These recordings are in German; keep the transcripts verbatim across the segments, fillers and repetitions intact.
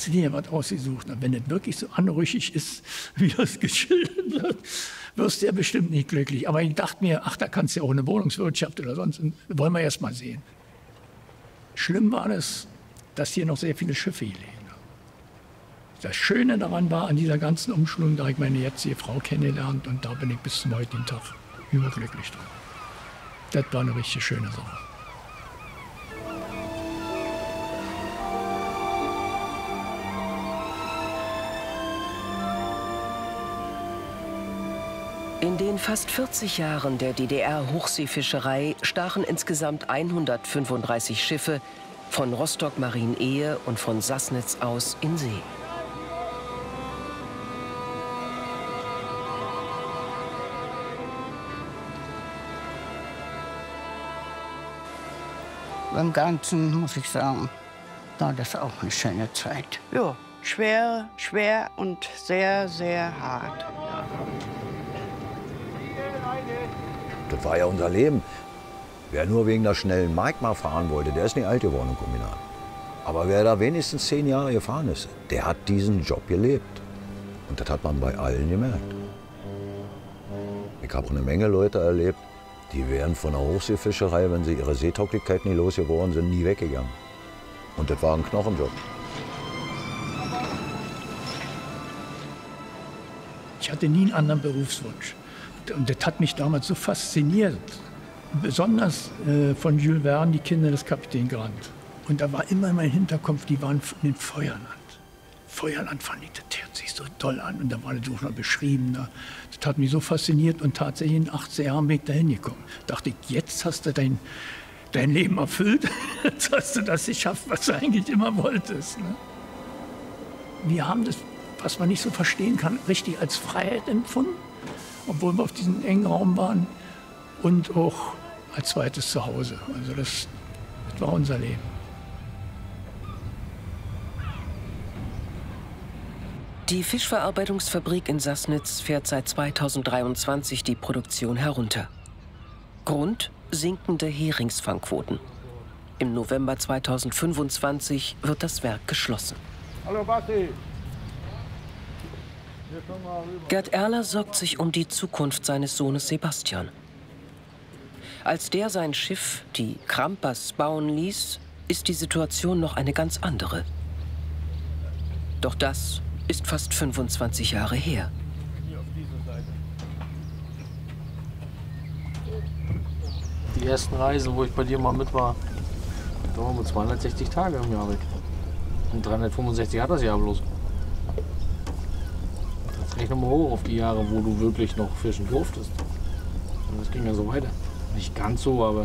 hast du dir was ausgesucht? Und wenn das wirklich so anrüchig ist, wie das geschildert wird, wirst du ja bestimmt nicht glücklich. Aber ich dachte mir, ach, da kannst du ja auch eine Wohnungswirtschaft oder sonst, wollen wir erst mal sehen. Schlimm war es, dass hier noch sehr viele Schiffe hier liegen. Das Schöne daran war, an dieser ganzen Umschulung, da ich meine jetzige Frau kennengelernt und da bin ich bis zum heutigen Tag überglücklich dran. Das war eine richtig schöne Sache. In den fast vierzig Jahren der D D R-Hochseefischerei stachen insgesamt hundertfünfunddreißig Schiffe von Rostock-Marienehe und von Sassnitz aus in See. Im Ganzen muss ich sagen, war das auch eine schöne Zeit. Ja, schwer, schwer und sehr, sehr hart. Das war ja unser Leben. Wer nur wegen der schnellen Mark mal fahren wollte, der ist nicht alt geworden im Kombinat. Aber wer da wenigstens zehn Jahre gefahren ist, der hat diesen Job gelebt. Und das hat man bei allen gemerkt. Ich habe eine Menge Leute erlebt, die wären von der Hochseefischerei, wenn sie ihre Seetauglichkeit nie losgeworden sind, nie weggegangen. Und das war ein Knochenjob. Ich hatte nie einen anderen Berufswunsch. Und das hat mich damals so fasziniert. Besonders äh, von Jules Verne, die Kinder des Kapitän Grant. Und da war immer mein Hinterkopf, die waren in Feuerland. Feuerland fand ich, das hört sich so toll an. Und da war das auch noch beschrieben. Da. Das hat mich so fasziniert. Und tatsächlich in achtzehn Jahren bin ich da hingekommen. Dachte ich, jetzt hast du dein, dein Leben erfüllt. Jetzt hast du das geschafft, was du eigentlich immer wolltest. Ne? Wir haben das, was man nicht so verstehen kann, richtig als Freiheit empfunden. Obwohl wir auf diesem engen Raum waren. Und auch als zweites Zuhause. Also das, das war unser Leben. Die Fischverarbeitungsfabrik in Sassnitz fährt seit zweitausenddreiundzwanzig die Produktion herunter. Grund: sinkende Heringsfangquoten. Im November zweitausendfünfundzwanzig wird das Werk geschlossen. Hallo Basti. Gerd Erler sorgt sich um die Zukunft seines Sohnes Sebastian. Als der sein Schiff, die Krampas, bauen ließ, ist die Situation noch eine ganz andere. Doch das ist fast fünfundzwanzig Jahre her. Die ersten Reisen, wo ich bei dir mal mit war, da waren wir zweihundertsechzig Tage im Jahr weg. Und dreihundertfünfundsechzig hat das Jahr bloß. Jetzt rechne mal hoch auf die Jahre, wo du wirklich noch fischen durftest. Und das ging ja so weiter. Nicht ganz so, aber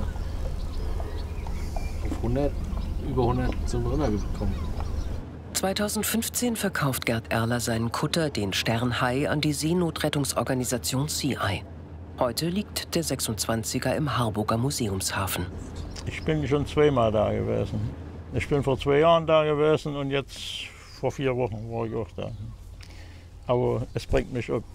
auf hundert, über hundert sind wir immer gekommen. zweitausendfünfzehn verkauft Gerd Erler seinen Kutter, den Stern-Hai, an die Seenotrettungsorganisation Sea Eye. Heute liegt der sechsundzwanziger im Harburger Museumshafen. Ich bin schon zweimal da gewesen. Ich bin vor zwei Jahren da gewesen und jetzt vor vier Wochen war ich auch da. Aber es bringt mich auch,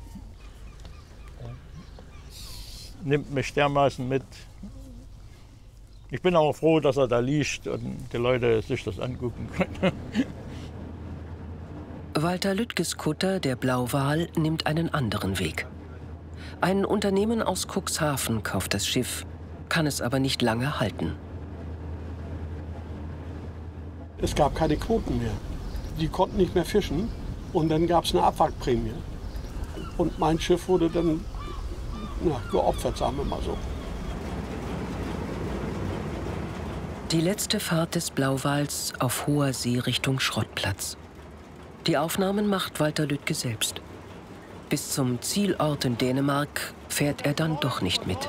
nimmt mich dermaßen mit. Ich bin auch froh, dass er da liegt und die Leute sich das angucken können. Walter Lüttges Kutter, der Blauwal, nimmt einen anderen Weg. Ein Unternehmen aus Cuxhaven kauft das Schiff, kann es aber nicht lange halten. Es gab keine Quoten mehr. Die konnten nicht mehr fischen und dann gab es eine Abwrackprämie. Und mein Schiff wurde dann ja, geopfert, sagen wir mal so. Die letzte Fahrt des Blauwals auf hoher See Richtung Schrottplatz. Die Aufnahmen macht Walter Lüttke selbst. Bis zum Zielort in Dänemark fährt er dann doch nicht mit.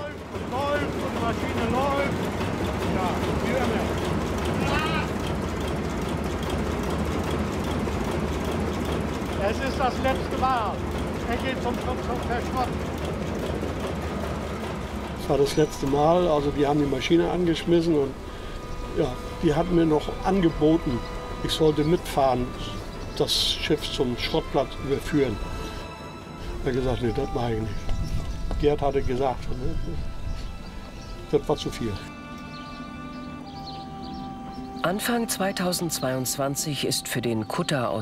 Es ist das letzte Mal. Er geht zum, zum, zum Verschrotten. Das war das letzte Mal. Also die haben die Maschine angeschmissen und ja, die hatten mir noch angeboten, ich sollte mitfahren, das Schiff zum Schrottplatz überführen. Ich habe gesagt, nee, das mache ich nicht. Gerd hatte gesagt, das war zu viel. Anfang zweitausendzweiundzwanzig ist für den Kutter aus